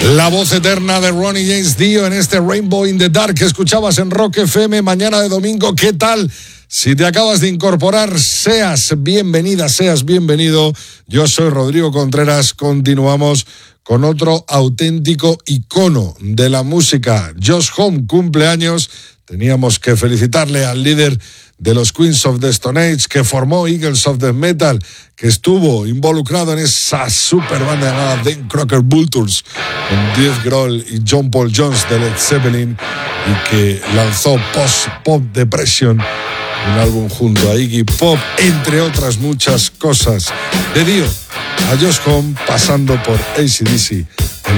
La voz eterna de Ronnie James Dio en este Rainbow in the Dark que escuchabas en Rock FM mañana de domingo. ¿Qué tal? Si te acabas de incorporar, seas bienvenida, seas bienvenido. Yo soy Rodrigo Contreras. Continuamos con otro auténtico icono de la música. Josh Homme cumple años. Teníamos que felicitarle al líder de los Queens of the Stone Age, que formó Eagles of the Metal, que estuvo involucrado en esa super banda llamada The Crocker Vultures, con Dave Grohl y John Paul Jones de Led Zeppelin, y que lanzó Post-Pop Depression, un álbum junto a Iggy Pop, entre otras muchas cosas. De Dio a Josh Homme, pasando por AC/DC,